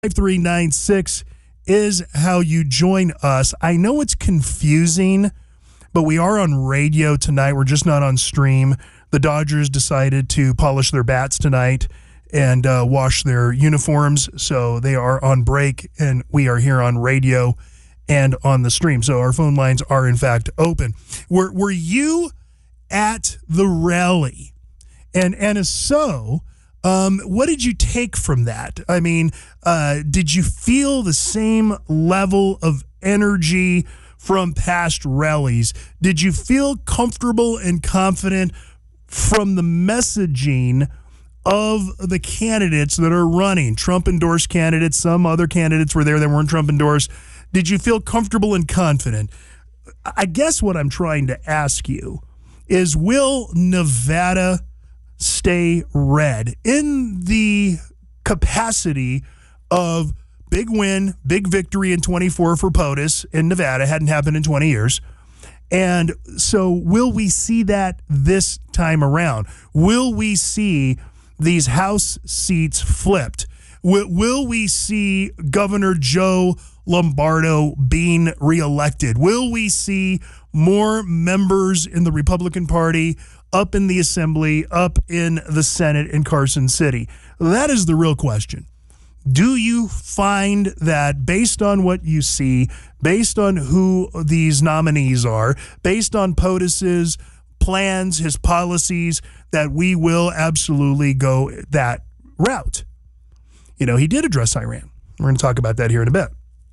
5396 is how you join us. I know it's confusing, but we are on radio tonight. We're just not on stream. The Dodgers decided to polish their bats tonight and wash their uniforms, so they are on break, and we are here on radio and on the stream. So our phone lines are, in fact, open. Were you at the rally? And if so, what did you take from that? I mean, did you feel the same level of energy from past rallies? Did you feel comfortable and confident from the messaging of the candidates that are running? Trump-endorsed candidates, some other candidates were there that weren't Trump-endorsed. Did you feel comfortable and confident? I guess what I'm trying to ask you is, will Nevada stay red in the capacity of big win, big victory in 24 for POTUS in Nevada? Hadn't happened in 20 years. And so will we see that this time around? Will we see these House seats flipped? Will we see Governor Joe Lombardo being reelected? Will we see more members in the Republican Party up in the Assembly, up in the Senate in Carson City? That is the real question. Do you find that, based on what you see, based on who these nominees are, based on POTUS's plans, his policies, that we will absolutely go that route? You know, he did address Iran. We're going to talk about that here in a bit.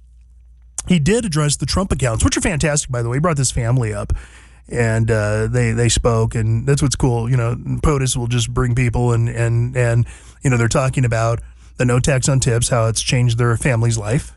He did address the Trump accounts, which are fantastic, by the way. He brought this family up, and they spoke, and that's what's cool. You know, POTUS will just bring people, and you know, they're talking about the no tax on tips, how it's changed their family's life,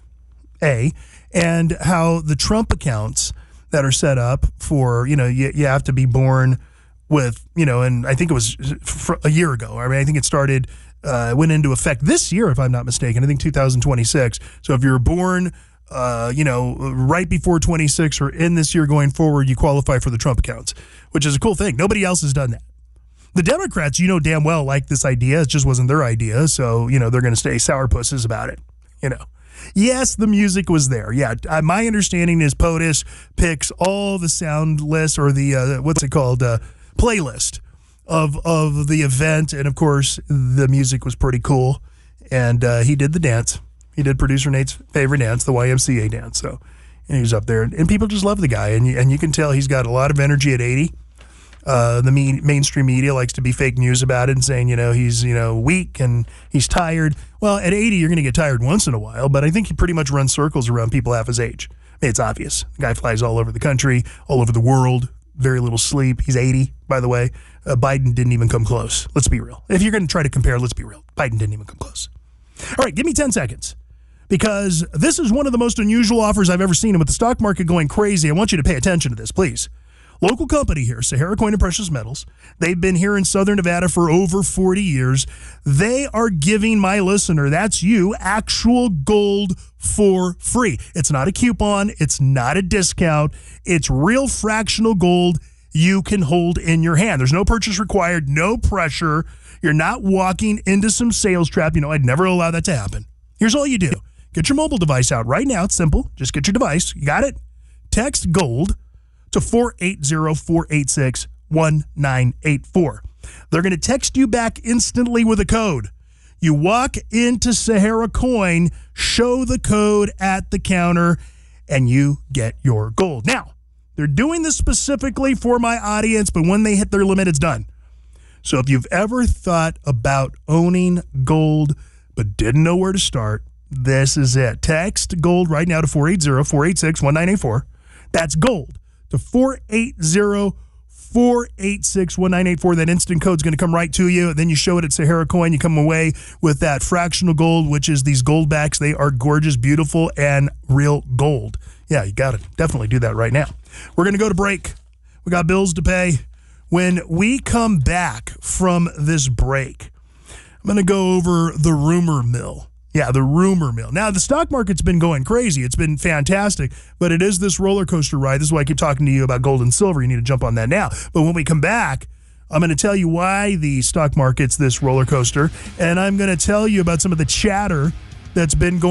and how the Trump accounts that are set up for, you know, you have to be born with, you know, and I think it was a year ago. I mean, I think it started, went into effect this year, if I'm not mistaken. I think 2026. So if you're born, you know, right before 26 or in this year going forward, you qualify for the Trump accounts, which is a cool thing. Nobody else has done that. The Democrats, you know damn well, like this idea. It just wasn't their idea. So, you know, they're going to stay sourpusses about it, you know. Yes, the music was there. Yeah, my understanding is POTUS picks all the sound lists, or the, what's it called, playlist of the event. And, of course, the music was pretty cool. And he did the dance. He did producer Nate's favorite dance, the YMCA dance. So, and he was up there. And people just love the guy. And you can tell he's got a lot of energy at 80. The mainstream media likes to be fake news about it and saying, you know, he's, you know, weak and he's tired. Well, at 80, you're going to get tired once in a while, but I think he pretty much runs circles around people half his age. I mean, it's obvious. The guy flies all over the country, all over the world, very little sleep. He's 80, by the way. Biden didn't even come close. Let's be real. If you're going to try to compare, let's be real. Biden didn't even come close. All right, give me 10 seconds. Because this is one of the most unusual offers I've ever seen. And with the stock market going crazy, I want you to pay attention to this, please. Local company here, Sahara Coin and Precious Metals. They've been here in Southern Nevada for over 40 years. They are giving my listener, that's you, actual gold for free. It's not a coupon. It's not a discount. It's real fractional gold you can hold in your hand. There's no purchase required, no pressure. You're not walking into some sales trap. You know, I'd never allow that to happen. Here's all you do. Get your mobile device out right now. It's simple. Just get your device. You got it? Text GOLD to 480-486-1984. They're going to text you back instantly with a code. You walk into Sahara Coin, show the code at the counter, and you get your gold. Now, they're doing this specifically for my audience, but when they hit their limit, it's done. So if you've ever thought about owning gold but didn't know where to start, this is it. Text GOLD right now to 480-486-1984. That's GOLD to 480-486-1984. That instant code's going to come right to you. Then you show it at Sahara Coin. You come away with that fractional gold, which is these gold backs. They are gorgeous, beautiful, and real gold. Yeah, you got to definitely do that right now. We're going to go to break. We got bills to pay. When we come back from this break, I'm going to go over the rumor mill. Yeah, the rumor mill. Now, the stock market's been going crazy. It's been fantastic, but it is this roller coaster ride. This is why I keep talking to you about gold and silver. You need to jump on that now. But when we come back, I'm going to tell you why the stock market's this roller coaster, and I'm going to tell you about some of the chatter that's been going